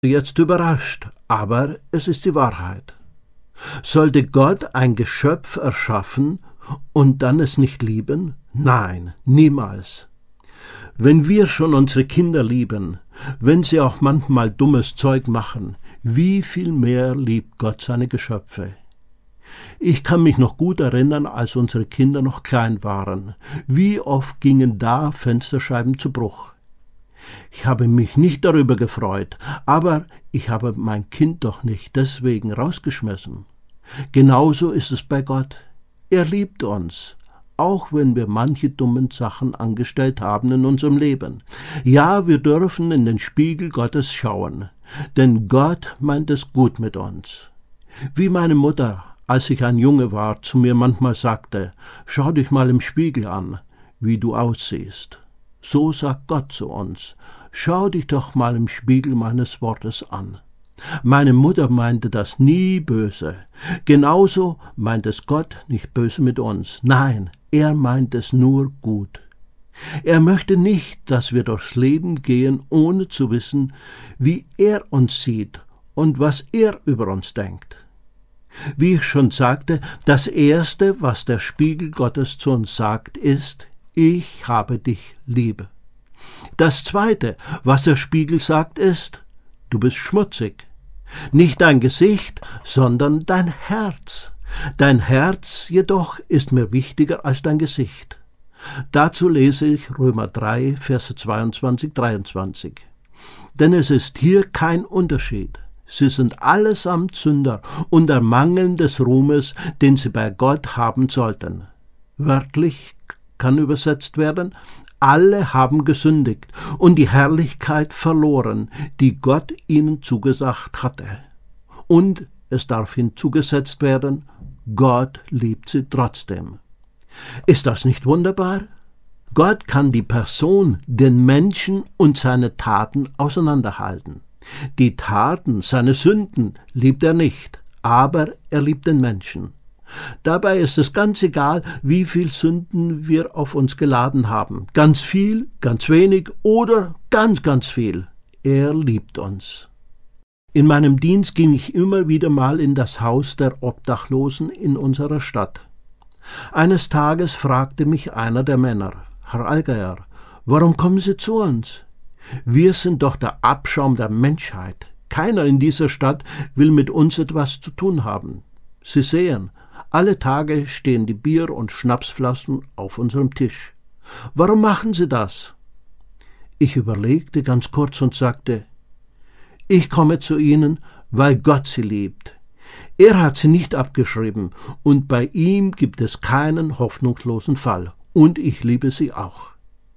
Jetzt überrascht, aber es ist die Wahrheit. Sollte Gott ein Geschöpf erschaffen und dann es nicht lieben? Nein, niemals. Wenn wir schon unsere Kinder lieben, wenn sie auch manchmal dummes Zeug machen, wie viel mehr liebt Gott seine Geschöpfe? Ich kann mich noch gut erinnern, als unsere Kinder noch klein waren. Wie oft gingen da Fensterscheiben zu Bruch? Ich habe mich nicht darüber gefreut, aber ich habe mein Kind doch nicht deswegen rausgeschmissen. Genauso ist es bei Gott. Er liebt uns, auch wenn wir manche dummen Sachen angestellt haben in unserem Leben. Ja, wir dürfen in den Spiegel Gottes schauen, denn Gott meint es gut mit uns. Wie meine Mutter, als ich ein Junge war, zu mir manchmal sagte, schau dich mal im Spiegel an, wie du aussiehst. So sagt Gott zu uns, schau dich doch mal im Spiegel meines Wortes an. Meine Mutter meinte das nie böse. Genauso meint es Gott nicht böse mit uns. Nein, er meint es nur gut. Er möchte nicht, dass wir durchs Leben gehen, ohne zu wissen, wie er uns sieht und was er über uns denkt. Wie ich schon sagte, das Erste, was der Spiegel Gottes zu uns sagt, ist, ich habe dich lieb. Das Zweite, was der Spiegel sagt, ist, du bist schmutzig. Nicht dein Gesicht, sondern dein Herz. Dein Herz jedoch ist mir wichtiger als dein Gesicht. Dazu lese ich Römer 3, Verse 22, 23. Denn es ist hier kein Unterschied. Sie sind allesamt Sünder und ermangeln des Ruhmes, den sie bei Gott haben sollten. Wörtlich kann übersetzt werden, alle haben gesündigt und die Herrlichkeit verloren, die Gott ihnen zugesagt hatte. Und es darf hinzugesetzt werden, Gott liebt sie trotzdem. Ist das nicht wunderbar? Gott kann die Person, den Menschen und seine Taten auseinanderhalten. Die Taten, seine Sünden liebt er nicht, aber er liebt den Menschen. Dabei ist es ganz egal, wie viel Sünden wir auf uns geladen haben. Ganz viel, ganz wenig oder ganz, ganz viel. Er liebt uns. In meinem Dienst ging ich immer wieder mal in das Haus der Obdachlosen in unserer Stadt. Eines Tages fragte mich einer der Männer, Herr Allgeier, warum kommen Sie zu uns? Wir sind doch der Abschaum der Menschheit. Keiner in dieser Stadt will mit uns etwas zu tun haben. Sie sehen, alle Tage stehen die Bier- und Schnapsflaschen auf unserem Tisch. Warum machen Sie das? Ich überlegte ganz kurz und sagte, ich komme zu Ihnen, weil Gott Sie liebt. Er hat Sie nicht abgeschrieben und bei ihm gibt es keinen hoffnungslosen Fall. Und ich liebe Sie auch.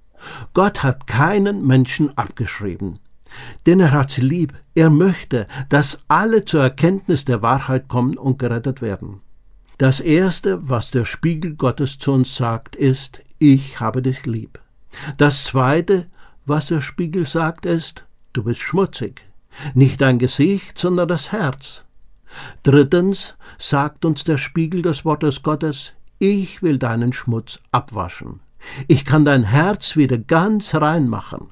Gott hat keinen Menschen abgeschrieben, denn er hat sie lieb. Er möchte, dass alle zur Erkenntnis der Wahrheit kommen und gerettet werden. Das Erste, was der Spiegel Gottes zu uns sagt, ist, ich habe dich lieb. Das Zweite, was der Spiegel sagt, ist, du bist schmutzig. Nicht dein Gesicht, sondern das Herz. Drittens sagt uns der Spiegel des Wortes Gottes, ich will deinen Schmutz abwaschen. Ich kann dein Herz wieder ganz rein machen.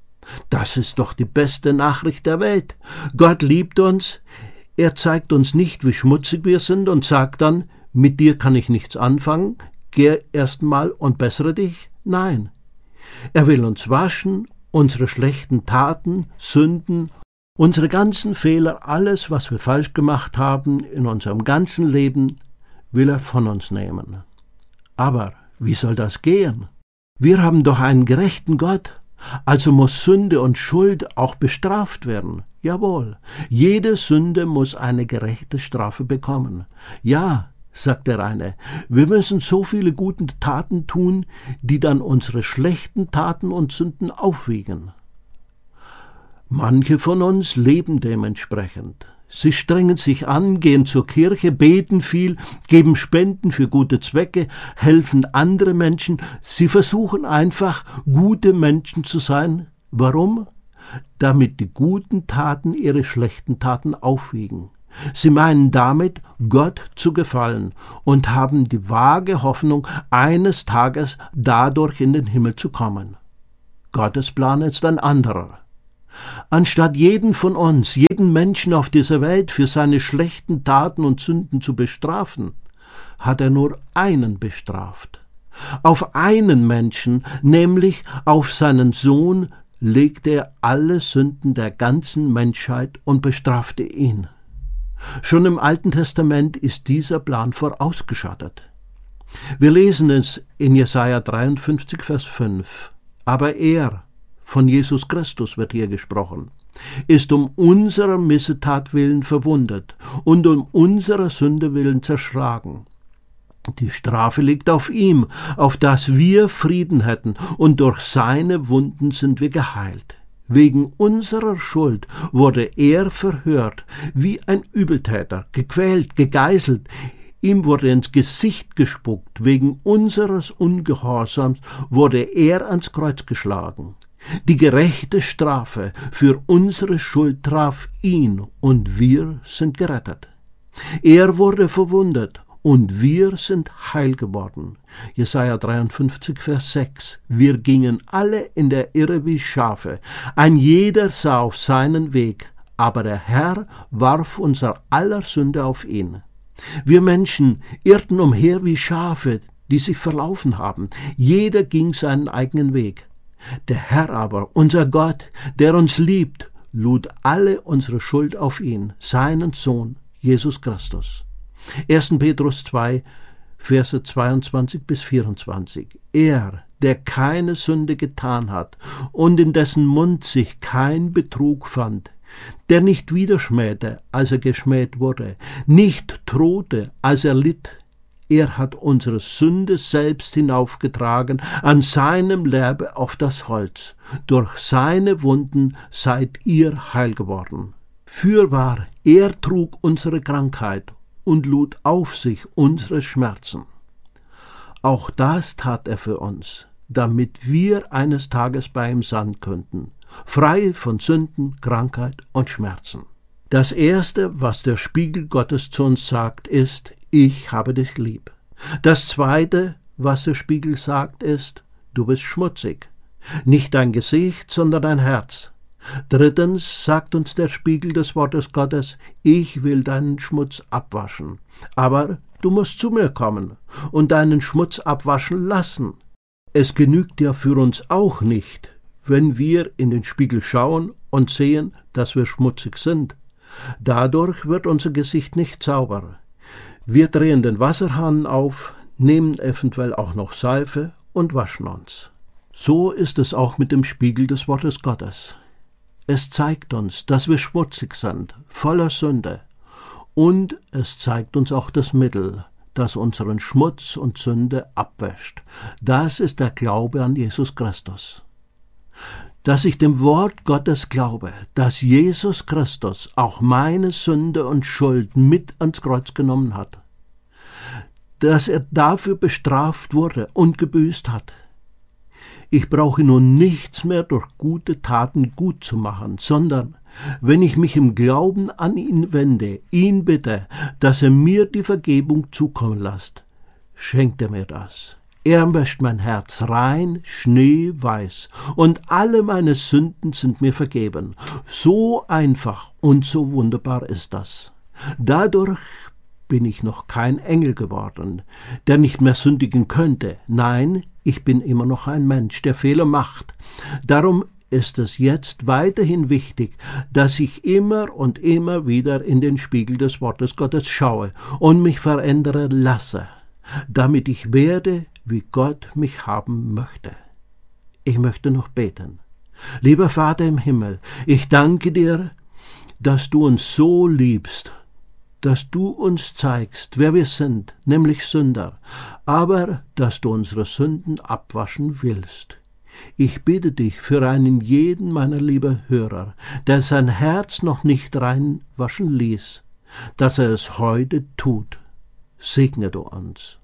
Das ist doch die beste Nachricht der Welt. Gott liebt uns. Er zeigt uns nicht, wie schmutzig wir sind und sagt dann, mit dir kann ich nichts anfangen, geh erst mal und bessere dich. Nein, er will uns waschen, unsere schlechten Taten, Sünden, unsere ganzen Fehler, alles, was wir falsch gemacht haben in unserem ganzen Leben, will er von uns nehmen. Aber wie soll das gehen? Wir haben doch einen gerechten Gott. Also muss Sünde und Schuld auch bestraft werden. Jawohl, jede Sünde muss eine gerechte Strafe bekommen. Ja, sagt der eine, wir müssen so viele gute Taten tun, die dann unsere schlechten Taten und Sünden aufwiegen. Manche von uns leben dementsprechend. Sie strengen sich an, gehen zur Kirche, beten viel, geben Spenden für gute Zwecke, helfen andere Menschen. Sie versuchen einfach, gute Menschen zu sein. Warum? Damit die guten Taten ihre schlechten Taten aufwiegen. Sie meinen damit, Gott zu gefallen und haben die vage Hoffnung, eines Tages dadurch in den Himmel zu kommen. Gottes Plan ist ein anderer. Anstatt jeden von uns, jeden Menschen auf dieser Welt für seine schlechten Taten und Sünden zu bestrafen, hat er nur einen bestraft. Auf einen Menschen, nämlich auf seinen Sohn, legte er alle Sünden der ganzen Menschheit und bestrafte ihn. Schon im Alten Testament ist dieser Plan vorausgeschattet. Wir lesen es in Jesaja 53, Vers 5. Aber er, von Jesus Christus wird hier gesprochen, ist um unserer Missetat willen verwundet und um unserer Sünde willen zerschlagen. Die Strafe liegt auf ihm, auf dass wir Frieden hätten, und durch seine Wunden sind wir geheilt. Wegen unserer Schuld wurde er verhört, wie ein Übeltäter, gequält, gegeißelt. Ihm wurde ins Gesicht gespuckt, wegen unseres Ungehorsams wurde er ans Kreuz geschlagen. Die gerechte Strafe für unsere Schuld traf ihn, und wir sind gerettet. Er wurde verwundet, und wir sind heil geworden. Jesaja 53, Vers 6. Wir gingen alle in der Irre wie Schafe, ein jeder sah auf seinen Weg, aber der Herr warf unser aller Sünde auf ihn. Wir Menschen irrten umher wie Schafe, die sich verlaufen haben. Jeder ging seinen eigenen Weg. Der Herr aber, unser Gott, der uns liebt, lud alle unsere Schuld auf ihn, seinen Sohn, Jesus Christus. 1. Petrus 2, Verse 22 bis 24. Er, der keine Sünde getan hat und in dessen Mund sich kein Betrug fand, der nicht widerschmähte, als er geschmäht wurde, nicht drohte, als er litt. Er hat unsere Sünde selbst hinaufgetragen an seinem Leibe auf das Holz. Durch seine Wunden seid ihr heil geworden. Fürwahr, er trug unsere Krankheit und lud auf sich unsere Schmerzen. Auch das tat er für uns, damit wir eines Tages bei ihm sein könnten, frei von Sünden, Krankheit und Schmerzen. Das Erste, was der Spiegel Gottes zu uns sagt, ist: Ich habe dich lieb. Das Zweite, was der Spiegel sagt, ist: Du bist schmutzig. Nicht dein Gesicht, sondern dein Herz. Drittens sagt uns der Spiegel des Wortes Gottes: Ich will deinen Schmutz abwaschen. Aber du musst zu mir kommen und deinen Schmutz abwaschen lassen. Es genügt ja für uns auch nicht, wenn wir in den Spiegel schauen und sehen, dass wir schmutzig sind. Dadurch wird unser Gesicht nicht sauber. Wir drehen den Wasserhahn auf, nehmen eventuell auch noch Seife und waschen uns. So ist es auch mit dem Spiegel des Wortes Gottes. Es zeigt uns, dass wir schmutzig sind, voller Sünde. Und es zeigt uns auch das Mittel, das unseren Schmutz und Sünde abwäscht. Das ist der Glaube an Jesus Christus. Dass ich dem Wort Gottes glaube, dass Jesus Christus auch meine Sünde und Schuld mit ans Kreuz genommen hat, dass er dafür bestraft wurde und gebüßt hat. Ich brauche nun nichts mehr durch gute Taten gut zu machen, sondern wenn ich mich im Glauben an ihn wende, ihn bitte, dass er mir die Vergebung zukommen lässt, schenkt er mir das. Er wäscht mein Herz rein, schneeweiß, und alle meine Sünden sind mir vergeben. So einfach und so wunderbar ist das. Dadurch bin ich noch kein Engel geworden, der nicht mehr sündigen könnte. Nein, ich bin immer noch ein Mensch, der Fehler macht. Darum ist es jetzt weiterhin wichtig, dass ich immer und immer wieder in den Spiegel des Wortes Gottes schaue und mich verändern lasse, damit ich werde, wie Gott mich haben möchte. Ich möchte noch beten. Lieber Vater im Himmel, ich danke dir, dass du uns so liebst, dass du uns zeigst, wer wir sind, nämlich Sünder, aber dass du unsere Sünden abwaschen willst. Ich bitte dich für einen jeden meiner lieben Hörer, der sein Herz noch nicht reinwaschen ließ, dass er es heute tut. Segne du uns.